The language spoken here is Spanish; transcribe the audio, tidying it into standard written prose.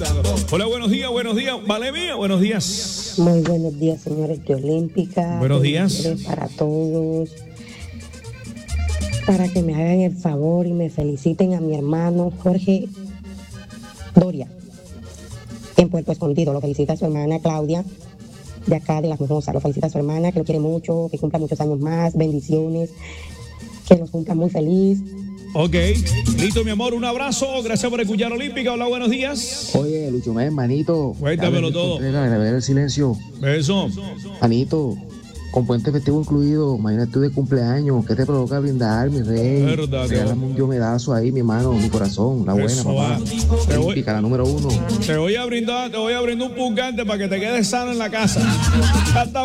Hola, buenos días. Vale mía, buenos días. Muy buenos días, señores de Olímpica. Buenos días. Para todos. Para que me hagan el favor y me feliciten a mi hermano Jorge Doria, en Puerto Escondido. Lo felicita a su hermana Claudia, de acá de Las Mimosas. Lo felicita a su hermana, que lo quiere mucho, que cumpla muchos años más. Bendiciones. Que los cumpla muy feliz. Ok, listo, mi amor, un abrazo, gracias por escuchar Olímpica. Hola, buenos días. Oye, Lucho, manito. Cuéntamelo todo. El silencio. Eso. Manito, con puente festivo incluido, imagínate tú de cumpleaños, ¿qué te provoca brindar, mi rey? Verdad, regálame un yomedazo ahí, mi hermano, mi corazón, la buena, papá. Olímpica, la número 1. Te voy a brindar un pulgante para que te quedes sano en la casa. Hasta